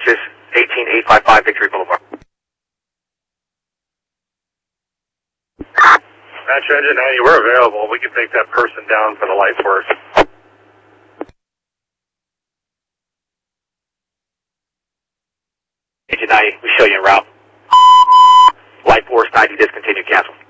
dispatches 18855 Victory Boulevard. Match engine 90, we're available. We can take that person down for the light force. Engine 90, we show you en route. Light force 90, discontinue, cancel.